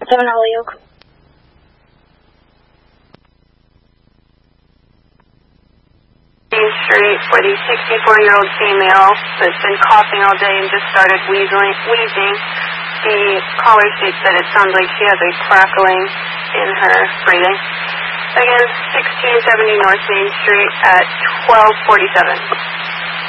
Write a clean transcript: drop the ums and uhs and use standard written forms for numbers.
7 Holyoke. Main Street for the 64-year-old female that's been coughing all day and just started wheezing. The caller states that it sounds like she has a crackling in her breathing. Again, 1670 North Main Street at 12:47.